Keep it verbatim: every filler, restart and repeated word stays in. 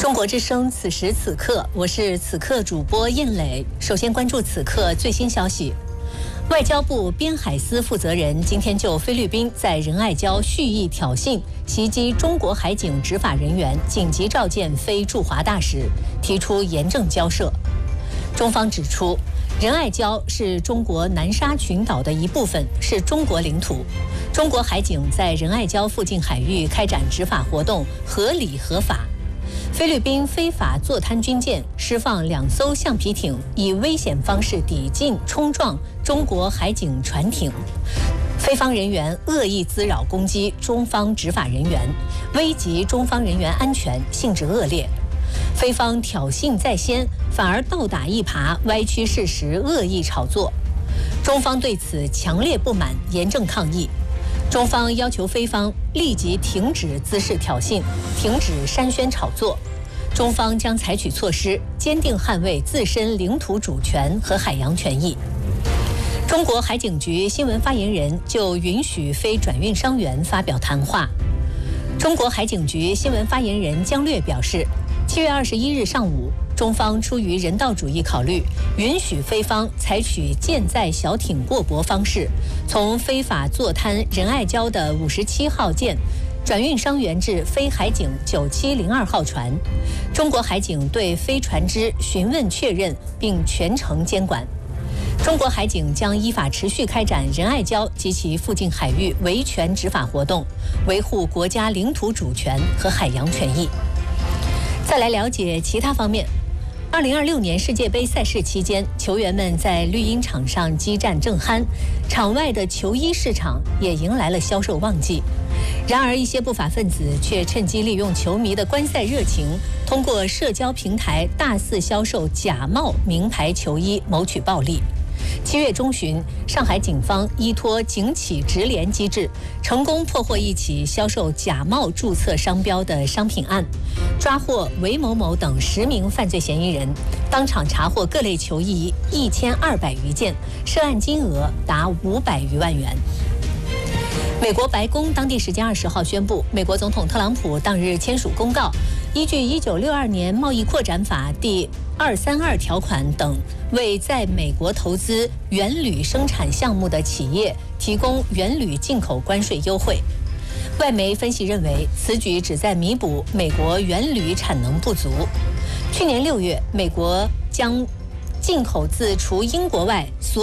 中国之声，此时此刻，我是此刻主播燕磊。首先关注此刻最新消息。外交部边海司负责人今天就菲律宾在仁爱礁蓄意挑衅、袭击中国海警执法人员紧急召见菲驻华大使，提出严正交涉。中方指出，仁爱礁是中国南沙群岛的一部分，是中国领土。中国海警在仁爱礁附近海域开展执法活动合理合法。菲律宾非法坐滩军舰释放两艘橡皮艇，以危险方式抵近冲撞中国海警船艇。菲方人员恶意滋扰攻击中方执法人员，危及中方人员安全，性质恶劣。菲方挑衅在先，反而倒打一耙，歪曲事实，恶意炒作。中方对此强烈不满，严正抗议。中方要求菲方立即停止滋事挑衅，停止煽宣炒作。中方将采取措施，坚定捍卫自身领土主权和海洋权益。中国海警局新闻发言人就允许非转运伤员发表谈话。中国海警局新闻发言人姜略表示，七月二十一日上午，中方出于人道主义考虑，允许菲方采取舰载小艇过驳方式，从非法坐滩仁爱礁的五十七号舰转运伤员至菲海警九七零二号船。中国海警对菲船只询问确认，并全程监管。中国海警将依法持续开展仁爱礁及其附近海域维权执法活动，维护国家领土主权和海洋权益。再来了解其他方面。二零二六年世界杯赛事期间，球员们在绿茵场上激战正酣，场外的球衣市场也迎来了销售旺季。然而，一些不法分子却趁机利用球迷的观赛热情，通过社交平台大肆销售假冒名牌球衣，谋取暴利。七月中旬，上海警方依托警企直联机制，成功破获一起销售假冒注册商标的商品案，抓获韦某某等十名犯罪嫌疑人，当场查获各类球衣一千二百余件，涉案金额达五百余万元。美国白宫当地时间二十号宣布，美国总统特朗普当日签署公告，依据一九六二年贸易扩展法第二三二条款等，为在美国投资原铝生产项目的企业提供原铝进口关税优惠。外媒分析认为，此举旨在弥补美国原铝产能不足。去年六月，美国将进口自除英国外所